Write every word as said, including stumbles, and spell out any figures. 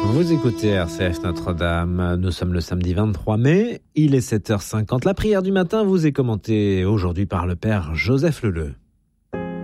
Vous écoutez R C F Notre-Dame, nous sommes le samedi vingt-trois mai, il est sept heures cinquante. La prière du matin vous est commentée aujourd'hui par le Père Joseph Leleu.